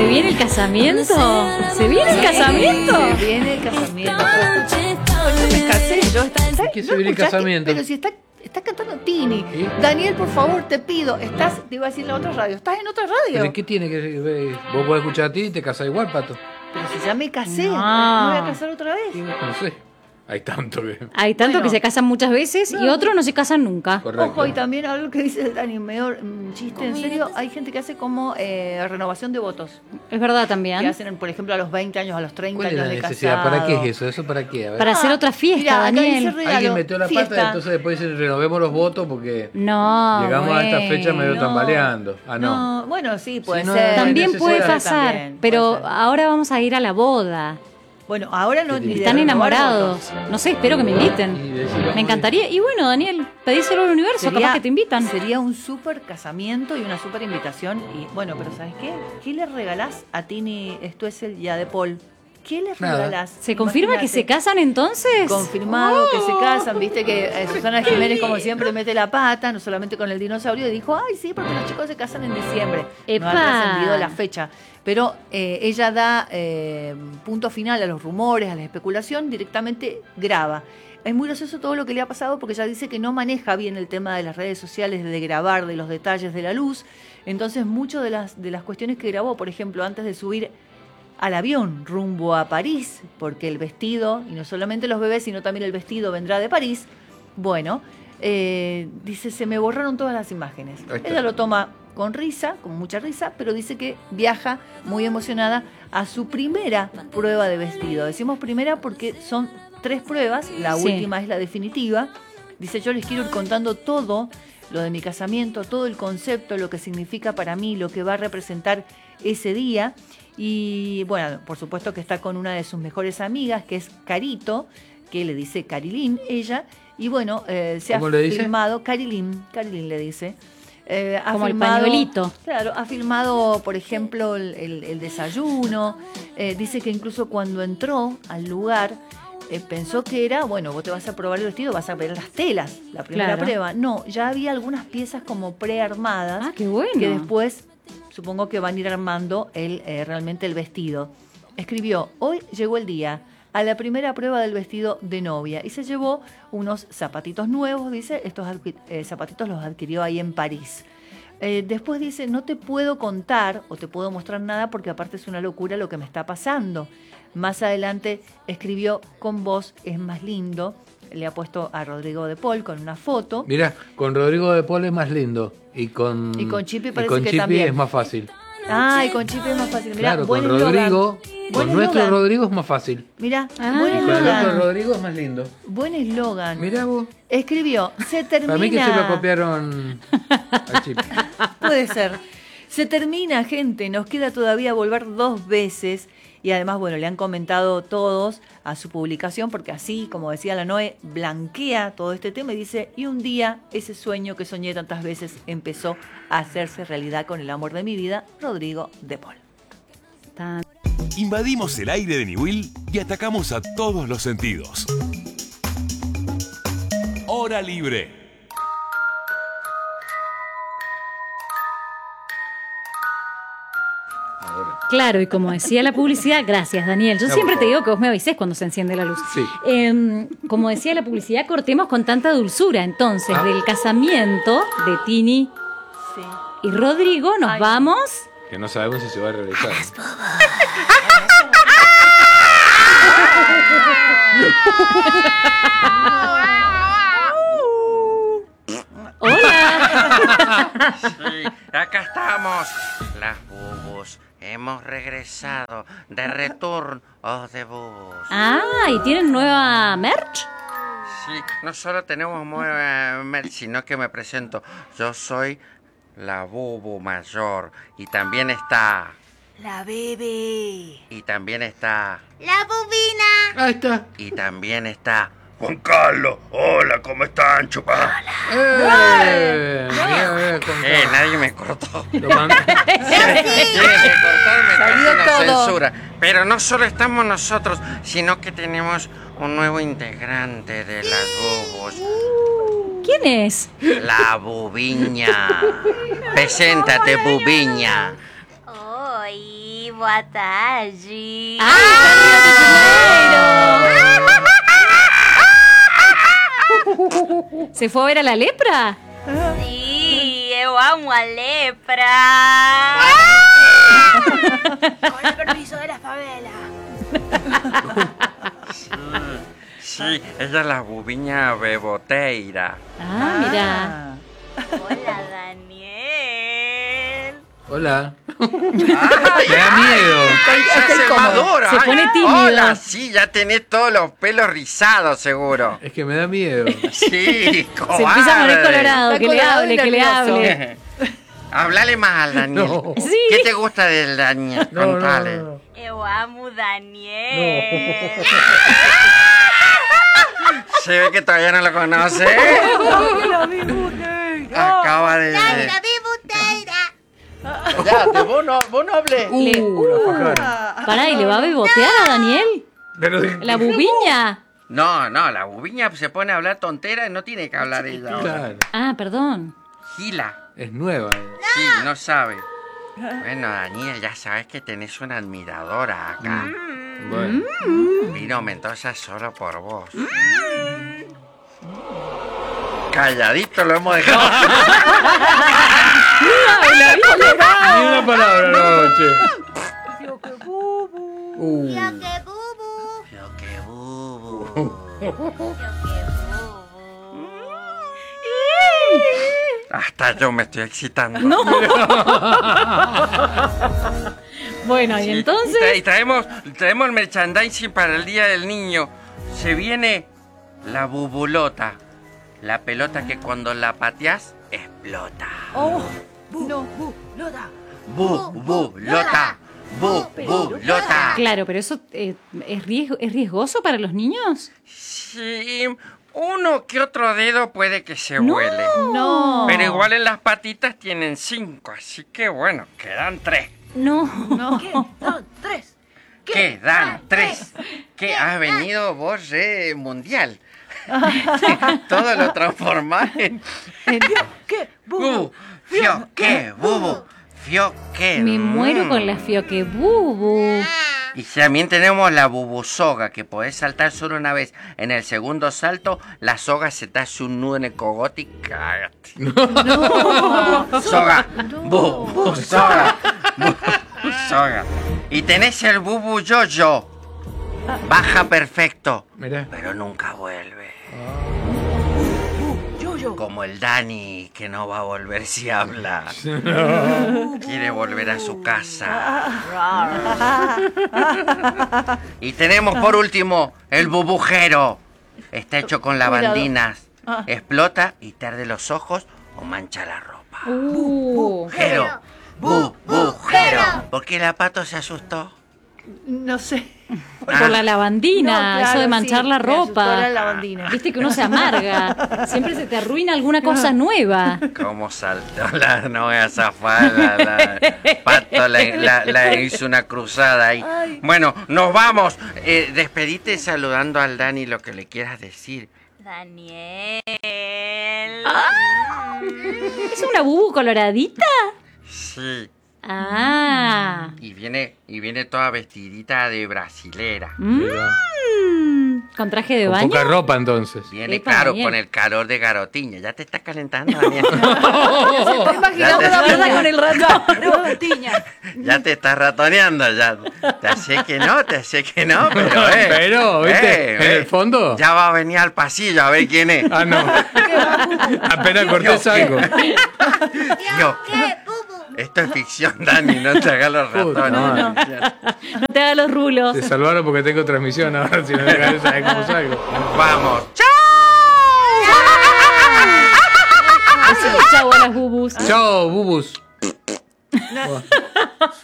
¿Se viene el casamiento? ¿Se viene el casamiento? Se viene el casamiento. Yo me casé, ¿Qué se viene el casamiento? Pero si está cantando Tini. ¿Sí? Daniel, por favor, te pido. Te iba a decir en la otra radio. ¿Estás en otra radio? ¿Pero qué tiene que ver? Vos podés escuchar a ti y te casás igual, Pato. Pero si ya me casé, No. ¿me voy a casar otra vez? No sé. Hay tanto que... Hay tanto Bueno. que se casan muchas veces y otros no se casan nunca. Correcto. Ojo, y también algo que dice Dani, medio chiste, en serio, hay gente que hace como renovación de votos. Es verdad Que también. hacen, por ejemplo, a los 20 años, a los 30 ¿Cuál es años la de necesidad? casado. ¿Para qué es eso? ¿Eso para qué? A ver. Para hacer otra fiesta, Mirá, acá dice Daniel. regalo, Alguien metió la fiesta. pata, entonces después dicen renovemos los votos porque No. llegamos a esta fecha medio no. tambaleando. Ah, no. No, bueno, sí, puede Si no, ser. También necesidad. puede pasar, También, pero puede ser. ahora vamos a ir a la boda. Bueno, ahora no. ni de Están renovar enamorados. votos. No sé, espero que me inviten. Y decir, Me encantaría. Y bueno, Daniel, pedíselo al universo, capaz que te invitan. Sería un súper casamiento y una súper invitación. Y bueno, pero ¿sabes qué? ¿Qué le regalás a Tini Stoessel y a De Paul? ¿Qué les Nada. regalás? ¿Se confirma que se Imagínate. casan entonces? Confirmado que se casan, viste que Susana Jiménez como siempre mete la pata, no solamente con el dinosaurio, y dijo, ay sí, porque los chicos se casan en diciembre. ¡Epa! No ha trascendido la fecha. Pero ella da punto final a los rumores, a la especulación, directamente graba. Es muy gracioso todo lo que le ha pasado porque ella dice que no maneja bien el tema de las redes sociales, de grabar, de los detalles de la luz. Entonces, muchas de las cuestiones que grabó, por ejemplo, antes de subir al avión rumbo a París, porque el vestido, y no solamente los bebés, sino también el vestido vendrá de París, bueno, dice, se me borraron todas las imágenes. Ahí está. Ella lo toma con risa, con mucha risa, pero dice que viaja muy emocionada a su primera prueba de vestido. Decimos primera porque son 3 pruebas, la Sí. última es la definitiva. Dice, yo les quiero ir contando todo lo de mi casamiento, todo el concepto, lo que significa para mí, lo que va a representar ese día. Y bueno, por supuesto que está con una de sus mejores amigas, que es Carito, que le dice Carilín, ella. Y bueno, se ha ¿Cómo le dice? filmado, Carilín le dice. Ha Como el filmado- pañuelito. Claro, ha filmado, por ejemplo, el desayuno. Dice que incluso cuando entró al lugar, pensó que era, bueno, vos te vas a probar el vestido, vas a ver las telas, la primera Claro. prueba. No, ya había algunas piezas como prearmadas Ah, qué bueno. que después supongo que van a ir armando realmente el vestido. Escribió, hoy llegó el día, a la primera prueba del vestido de novia, y se llevó unos zapatitos nuevos, dice, estos zapatitos los adquirió ahí en París. Después dice, no te puedo contar o te puedo mostrar nada porque aparte es una locura lo que me está pasando. Más adelante escribió, con vos es más lindo, le ha puesto a Rodrigo de Paul con una foto. Mirá, con Rodrigo de Paul es más lindo. Y con Chipi y parece con que Chipi también. es más fácil. Ah, y con Chipi es más fácil. Mirá, Claro, buen con eslogan. Rodrigo, Buen con nuestro eslogan. Rodrigo es más fácil. Mirá, Ah. buen Y con el otro eslogan. Rodrigo es más lindo. Buen eslogan. Mirá vos. Escribió, se termina. Para mí que se lo copiaron a Chipi. Puede ser. Se termina, gente. Nos queda todavía volver 2 veces. Y además, bueno, le han comentado todos a su publicación, porque así, como decía la Noé, blanquea todo este tema y dice, y un día ese sueño que soñé tantas veces empezó a hacerse realidad con el amor de mi vida, Rodrigo de Paul. Tan- Invadimos el aire de Niwil y atacamos a todos los sentidos. Hora libre. Claro, y como decía la publicidad, gracias Daniel. Yo No, siempre por te favor. digo que vos me avisés cuando se enciende la luz. Sí. Como decía la publicidad, cortemos con tanta dulzura. Entonces, Ah. del casamiento de Tini Sí. y Rodrigo nos Ay, vamos. Que no sabemos si se va a realizar. ¡Hola! Sí, acá estamos, las bubos. Hemos regresado de return of the bubos. Ah, ¿y tienen nueva merch? Sí, no solo tenemos merch, sino que me presento. Yo soy la bubu mayor. Y también está... La bebé. Y también está... La bobina. Ahí está. Y también está... Juan Carlos, hola, ¿cómo están, chupa? Mirá, con Nadie me cortó. lo mandé. Tiene que cortarme, Salió casi nos todo. censura. Pero no solo estamos nosotros, sino que tenemos un nuevo integrante de las bubos. ¿Quién es? La bubiña. Preséntate, bubiña. Oi, boa tarde. ¿Se fue a ver a la lepra? Sim, eu amo a lepra. Con el permiso de la favela. Sí, ella es la bubiña beboteira. Ah, mira. Hola, Daniel. Hola. ¡Ay, Me da miedo. Se hace madura. Se pone Ay, tímido. Hola, sí, ya tenés todos los pelos rizados, seguro. Es que me da miedo. Sí, cobarde. Se empieza a poner colorado. Está Que le colorado y hable, que le nervioso. hable. Hablale más al Daniel. No. Sí. ¿Qué te gusta del Daniel? No, no, Contale. no. Eu amo Daniel. Se ve que todavía no lo conoce. Acaba de... Ya, vos no hables. Pará, ¿y le va a bebotear a Daniel? Pero La bubiña. No, la bubiña se pone a hablar tontera y no tiene que hablar ella ahora. Claro, Ah, perdón. Gila. es nueva. Sí, no sabe. Bueno, Daniel, ya sabes que tenés una admiradora acá. Bueno. Vino Mendoza solo por vos. Calladito lo hemos dejado. Ni una palabra, no, che. Yo qué bubu. Hasta yo me estoy excitando. No. Bueno, y Sí, entonces. y traemos el merchandising para el Día del Niño. Se viene la bubulota. La pelota que cuando la pateás, explota. Bubulota. Bubulota. Claro, pero eso es riesgoso para los niños. Sí, uno que otro dedo puede que se vuele. No. Pero igual en las patitas tienen 5, así que bueno, quedan 3. No. Quedan 3. ¿Qué has venido vos mundial? Todo lo transformás en bubu. Fioque, bubu. Fioque. Me muero con la fioquebubu. Y también tenemos la bubusoga, que podés saltar solo una vez. En el segundo salto, la soga se te hace un nudo en el cogote y cágate. Soga. Bubusoga. Bubusoga. Y tenés el bubu yo-yo. Baja perfecto, Mirá. pero nunca vuelve. Como el Dani, que no va a volver si habla. Quiere volver a su casa. Y tenemos por último el bubujero. Está hecho con lavandinas. Explota y te arde los ojos o mancha la ropa. Bujero. Bubujero. ¿Por qué la Pato se asustó? No sé. Por la lavandina, No, claro, eso de manchar sí, la me asustó ropa. la lavandina. Viste que uno se amarga. Siempre se te arruina alguna cosa nueva. ¿Cómo saltó la no voy a zafar? La Pato la hizo una cruzada ahí. Bueno, nos vamos. Despedite saludando al Dani lo que le quieras decir. Daniel. ¿Es una bubu coloradita? Sí. Ah. Y viene toda vestidita de brasilera. ¿Con traje de Con baño? poca ropa entonces. Viene, Epa, claro, Daniel. con el calor de Garotiña. Ya te estás calentando, Daniel. Está imaginando Ya la te- verdad con el ratón. Ya te estás ratoneando, ya. Te hace que no, pero Pero, ¿viste? En el fondo. Ya va a venir al pasillo a ver quién es. Ah, no. Apenas corté salgo. Yo. Esto es ficción, Dani, no te hagas los Puta ratones. madre. No te hagas los rulos. Te salvaron porque tengo transmisión ahora, si no me caes, ¿sabes cómo salgo? Vamos. Así que chau a las bubus. Chao, bubus.